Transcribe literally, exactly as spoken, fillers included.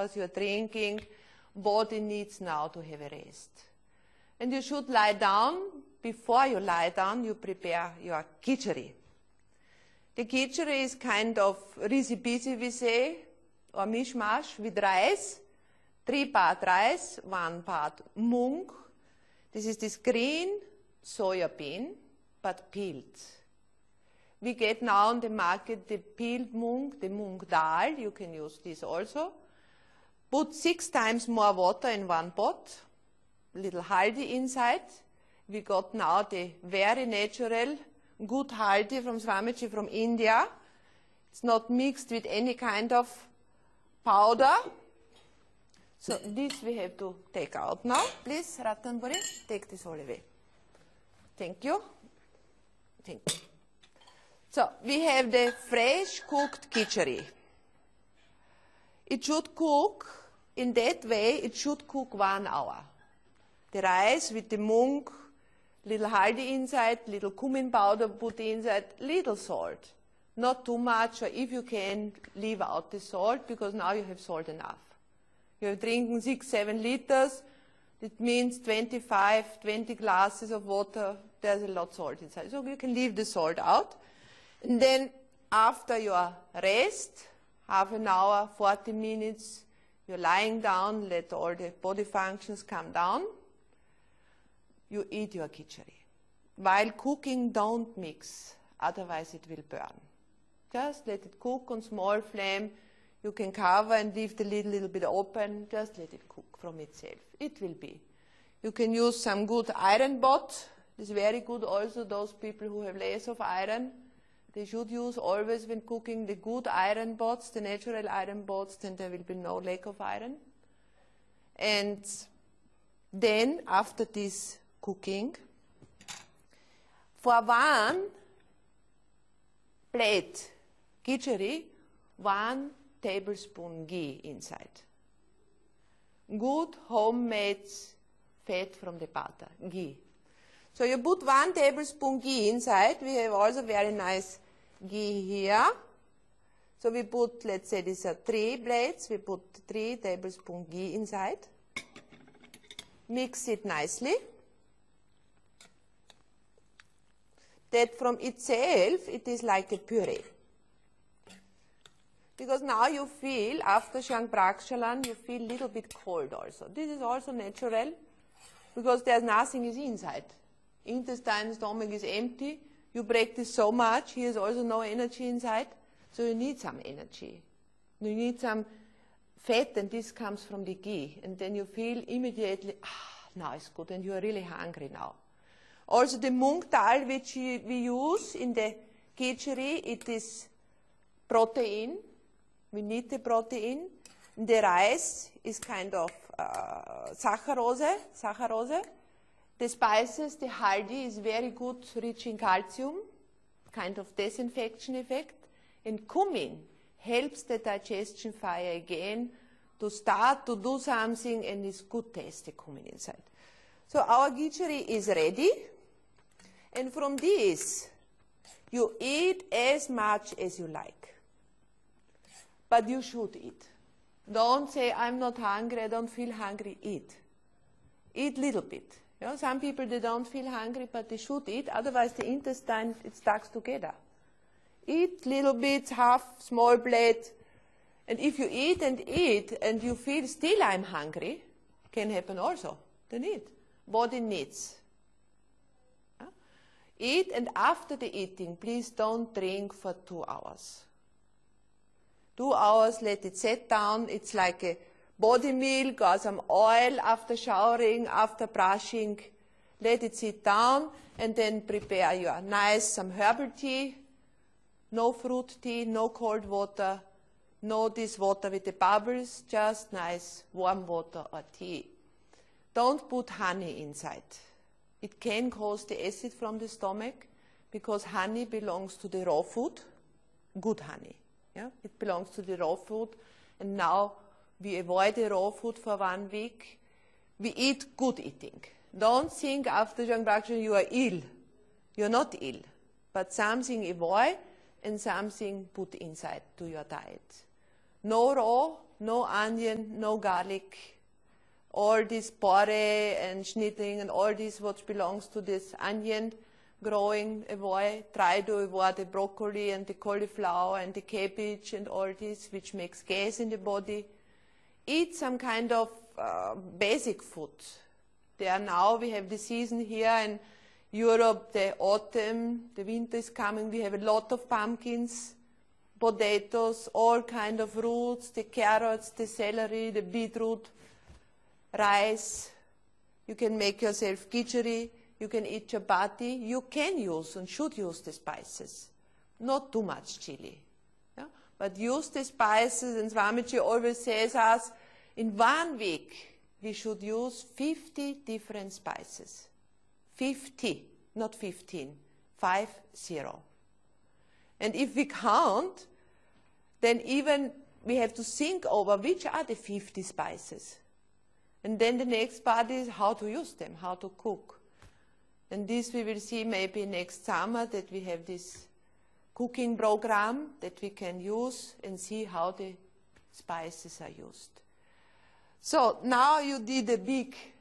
hours, you're drinking, body needs now to have a rest. And you should lie down. Before you lie down, you prepare your khichdi. The khichdi is kind of risi-bisi, we say, or mishmash with rice. Three part rice, one part mung. This is this green soya bean, but peeled. We get now on the market the peeled mung, the mung dal. You can use this also. Put six times more water in one pot. Little haldi inside. We got now the very natural, good haldi from Swamiji from India. It's not mixed with any kind of powder. So this we have to take out now. Please, Ratnambari, take this all away. Thank you. Thank you. So we have the fresh cooked khichdi. It should cook, in that way, it should cook one hour. The rice with the mung, little haldi inside, little cumin powder put inside, little salt. Not too much, or if you can, leave out the salt, because now you have salt enough. You're drinking six, seven liters, it means twenty-five, twenty glasses of water, there's a lot of salt inside. So you can leave the salt out. And then after your rest, half an hour, forty minutes, you're lying down, let all the body functions come down. You eat your khichdi. While cooking, don't mix, otherwise it will burn. Just let it cook on small flame. You can cover and leave the lid a little bit open. Just let it cook from itself. It will be. You can use some good iron pot. It's very good also, those people who have less of iron. They should use always when cooking the good iron pots, the natural iron pots, then there will be no lack of iron. And then after this cooking, for one plate khichdi, one tablespoon ghee inside. Good homemade fat from the butter, ghee. So you put one tablespoon ghee inside. We have also very nice ghee here. So we put, let's say these are three plates, we put three tablespoon ghee inside. Mix it nicely. That from itself, it is like a puree. Because now you feel, after Shang Prakshalan, you feel a little bit cold also. This is also natural, because there's nothing is inside. Intestine, stomach is empty. You practice so much, he has also no energy inside. So you need some energy. You need some fat, and this comes from the ghee. And then you feel immediately, ah, now it's good, and you are really hungry now. Also the mung dal, which we use in the khichdi, it is protein. We need the protein. The rice is kind of uh, saccharose, saccharose. The spices, the haldi is very good, rich in calcium, kind of disinfection effect. And cumin helps the digestion fire again to start to do something, and it's good taste, the cumin inside. So our khichdi is ready. And from this, you eat as much as you like. But you should eat. Don't say, I'm not hungry, I don't feel hungry, eat. Eat little bit. You know, some people, they don't feel hungry, but they should eat, otherwise the intestine, it stuck together. Eat little bit, half, small plate, and if you eat and eat, and you feel still I'm hungry, can happen also, then eat. Body needs. Yeah? Eat, and after the eating, please don't drink for two hours. Two hours, let it set down, it's like a body milk or some oil after showering, after brushing. Let it sit down, and then prepare your nice, some herbal tea. No fruit tea, no cold water, no this water with the bubbles, just nice warm water or tea. Don't put honey inside. It can cause the acid from the stomach, because honey belongs to the raw food, good honey. Yeah? It belongs to the raw food, and now we avoid the raw food for one week. We eat good eating. Don't think after Shang Prakshalan you are ill. You're not ill, but something avoid and something put inside to your diet. No raw, no onion, no garlic. All this pore and schnitting and all this what belongs to this onion growing, avoid, try to avoid the broccoli and the cauliflower and the cabbage and all this which makes gas in the body. Eat some kind of uh, basic food. There now we have the season here in Europe, the autumn, the winter is coming, we have a lot of pumpkins, potatoes, all kind of roots, the carrots, the celery, the beetroot, rice. You can make yourself khichdi, you can eat chapati. You can use and should use the spices, not too much chili. Yeah? But use the spices, and Swamiji always says us, in one week we should use fifty different spices. fifty, not fifteen, five zero. And if we count, then even we have to think over which are the fifty spices. And then the next part is how to use them, how to cook. And this we will see maybe next summer, that we have this cooking program that we can use and see how the spices are used. So now you did a big